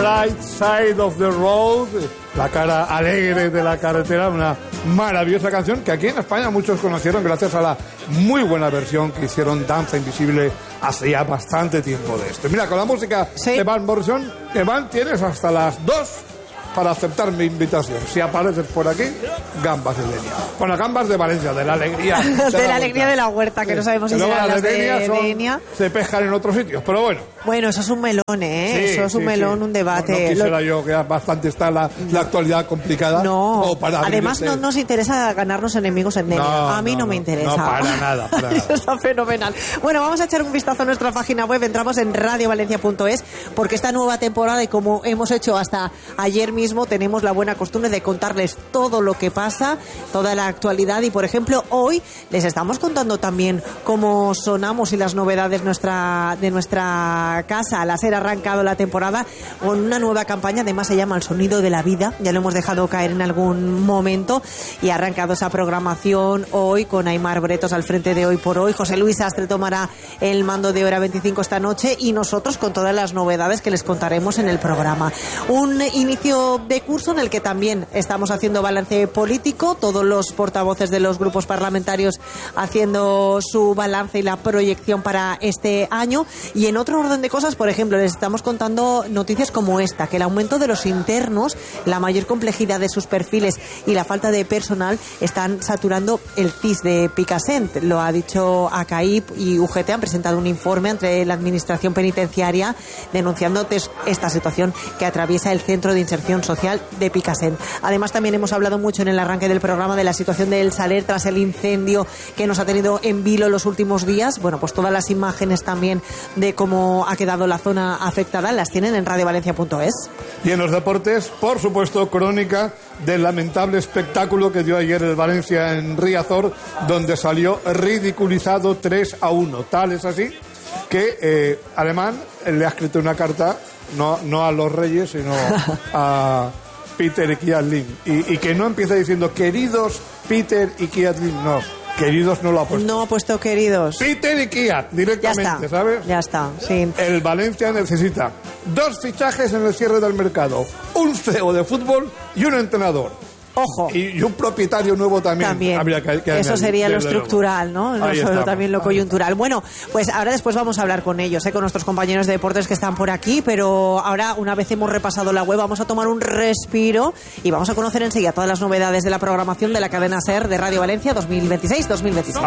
Light Side of the Road, la cara alegre de la carretera, una maravillosa canción que aquí en España muchos conocieron gracias a la muy buena versión que hicieron Danza Invisible hace ya bastante tiempo de esto. Mira, con la música de Van Morrison, Van, tienes hasta las 2 para aceptar mi invitación. Si apareces por aquí, gambas de Denia. Bueno, gambas de Valencia, de la alegría. De la alegría de la huerta, que no sabemos si serán las de Denia. Se pescan en otros sitios, pero bueno. Bueno, eso es un melón, ¿eh? Sí, eso es un melón, un debate. No quisiera yo, que bastante está la actualidad complicada. No, además no nos interesa ganarnos enemigos en Denia. A mí no me interesa. No, para nada. Eso está fenomenal. Bueno, vamos a echar un vistazo a nuestra página web. Entramos en radiovalencia.es, porque esta nueva temporada, y como hemos hecho hasta ayer mismo, tenemos la buena costumbre de contarles todo lo que pasa, toda la actualidad, y por ejemplo hoy les estamos contando también cómo sonamos y las novedades de nuestra casa al haber arrancado la temporada con una nueva campaña. Además se llama El Sonido de la Vida, ya lo hemos dejado caer en algún momento, y ha arrancado esa programación hoy con Aimar Bretos al frente de Hoy por Hoy. José Luis Astre tomará el mando de Hora 25 esta noche, y nosotros con todas las novedades que les contaremos en el programa. Un inicio de curso en el que también estamos haciendo balance político, todos los portavoces de los grupos parlamentarios haciendo su balance y la proyección para este año. Y en otro orden de cosas, por ejemplo, les estamos contando noticias como esta, que el aumento de los internos, la mayor complejidad de sus perfiles y la falta de personal están saturando el CIS de Picassent. Lo ha dicho ACAIP y UGT, han presentado un informe ante la Administración Penitenciaria denunciando esta situación que atraviesa el Centro de Inserción Social de Picassent. Además, también hemos hablado mucho en el arranque del programa de la situación del Saler tras el incendio que nos ha tenido en vilo los últimos días. Bueno, pues todas las imágenes también de cómo ha quedado la zona afectada las tienen en radiovalencia.es. Y en los deportes, por supuesto, crónica del lamentable espectáculo que dio ayer el Valencia en Riazor, donde salió ridiculizado 3-1. Tal es así que Alemán le ha escrito una carta no a los Reyes, sino a Peter y Kiatlim. Y que no empieza diciendo queridos Peter y Kiatlim, no. Queridos no lo ha puesto. No ha puesto queridos. Peter y Kiat, directamente, ya está, ¿sabes? Ya está, sí. El Valencia necesita 2 fichajes en el cierre del mercado. Un CEO de fútbol y un entrenador. Ojo. Y un propietario nuevo también. Habría que eso sería lo estructural, ¿no? No solo también lo coyuntural. Bueno, pues ahora después vamos a hablar con ellos, con nuestros compañeros de deportes que están por aquí, pero ahora, una vez hemos repasado la web, vamos a tomar un respiro y vamos a conocer enseguida todas las novedades de la programación de la cadena SER de Radio Valencia 2026-2027.